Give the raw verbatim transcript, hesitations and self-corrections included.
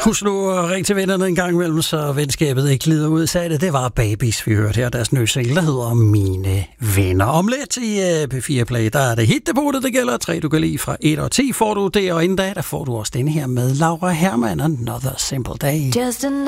Husk nu at ringe til vennerne en gang imellem, så venskabet ikke glider ud. Så det, det var Babies, vi hørte her. Deres nye single, der hedder Mine Venner. Om lidt i P fire Play, der er det hitdepotet, det gælder. Tre, du kan lide fra et og ti, får du det. Og inden da, der får du også denne her med Laura Hermann, Another Simple Day. Just